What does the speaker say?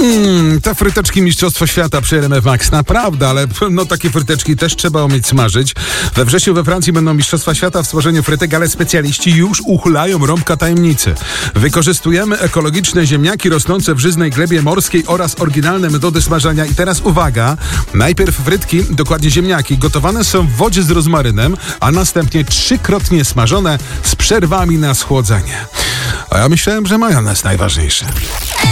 Te fryteczki Mistrzostwo Świata przy RMF Max, naprawdę, ale takie fryteczki też trzeba umieć smażyć. We wrześniu we Francji będą Mistrzostwa Świata w smażeniu frytek, ale specjaliści już uchylają rąbka tajemnicy. Wykorzystujemy ekologiczne ziemniaki rosnące w żyznej glebie morskiej oraz oryginalne metody smażenia. I teraz uwaga, najpierw frytki, dokładnie ziemniaki, gotowane są w wodzie z rozmarynem, a następnie 3-krotnie smażone z przerwami na schłodzenie. A ja myślałem, że majonez najważniejszy.